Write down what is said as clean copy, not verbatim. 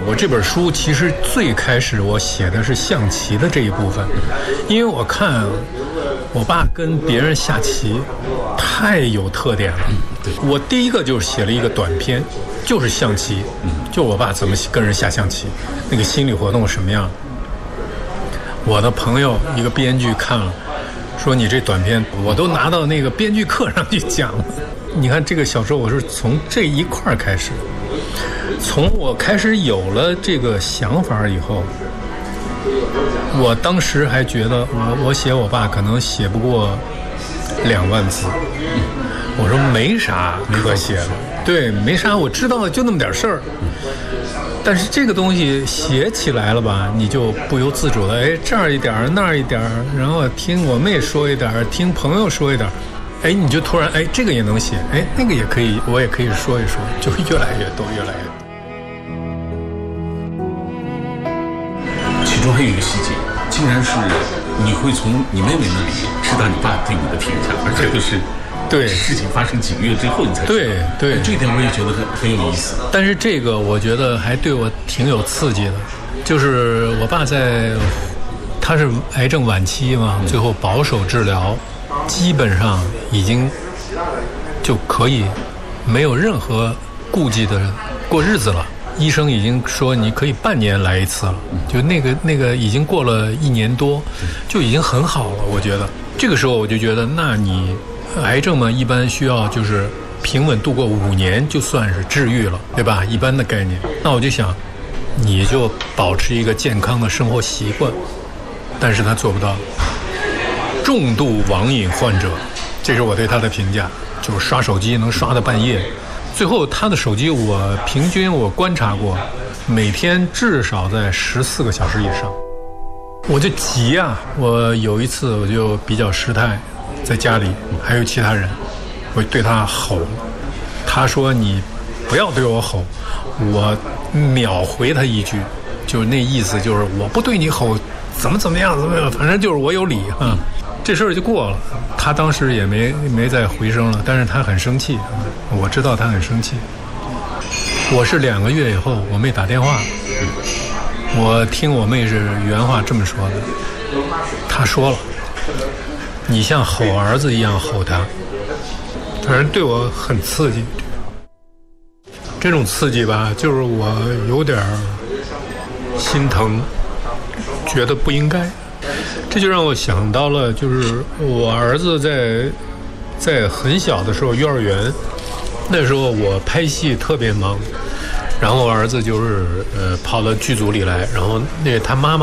我这本书其实最开始我写的是象棋的这一部分，因为我看我爸跟别人下棋太有特点了。我第一个就写了一个短篇，就是象棋，就我爸怎么跟人下象棋，那个心理活动什么样。我的朋友一个编剧看了，说你这短篇我都拿到那个编剧课上去讲了。你看这个小说我是从这一块开始，从我开始有了这个想法以后，我当时还觉得我写我爸可能写不过2万字，我说没啥可写的，对，没啥，我知道就那么点事儿。但是这个东西写起来了吧，你就不由自主的，哎，这儿一点儿那儿一点儿，然后听我妹说一点儿，听朋友说一点儿，哎，你就突然哎，这个也能写，哎，那个也可以，我也可以说一说，就越来越多，越来越多。 其中还有一个细节，竟然是你会从你妹妹那里知道你爸对你的评价，而且都是对事情发生几个月之后你才知道。 对对， 这一点我也觉得很有意思。 但是这个我觉得还对我挺有刺激的，就是我爸他是癌症晚期嘛，最后保守治疗，基本上已经就可以没有任何顾忌的过日子了。医生已经说你可以半年来一次了，就那个已经过了1年多，就已经很好了。我觉得这个时候我就觉得，那你癌症嘛，一般需要就是平稳度过5年就算是治愈了，对吧？一般的概念。那我就想，你就保持一个健康的生活习惯，但是他做不到。重度网瘾患者，这是我对他的评价，就是刷手机能刷到半夜。最后他的手机我平均我观察过，每天至少在14个小时以上。我就急啊！我有一次我就比较失态，在家里还有其他人，我对他吼，他说你不要对我吼，我秒回他一句，就是那意思就是我不对你吼，怎么样，反正就是我有理啊。这事儿就过了，他当时也没再回声了，但是他很生气，我知道他很生气。我是2个月以后，我妹打电话，我听我妹是原话这么说的，她说了，你像吼儿子一样吼他，反正对我很刺激。这种刺激吧，就是我有点心疼，觉得不应该。这就让我想到了，就是我儿子在很小的时候，幼儿园那时候我拍戏特别忙，然后我儿子就是跑到剧组里来，然后他妈妈